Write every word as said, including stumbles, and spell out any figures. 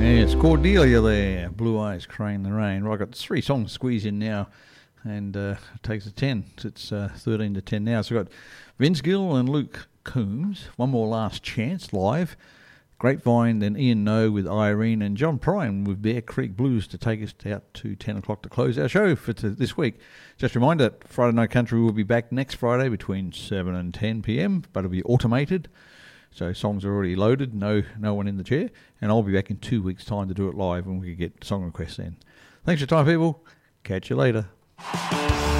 Yes, Cordelia there. Blue Eyes, Crane the Rain. Right, I've got three songs to squeeze in now, and uh, it takes a ten. It's uh, thirteen to ten now. So I've got Vince Gill and Luke Coombs. One more last chance live. Grapevine, then Ian No with Irene, and John Prine with Bear Creek Blues to take us out to ten o'clock to close our show for t- this week. Just a reminder, Friday Night Country will be back next Friday between seven and ten p.m, but it'll be automated. So songs are already loaded, no no one in the chair. And I'll be back in two weeks' time to do it live when we get song requests in. Thanks for your time, people. Catch you later.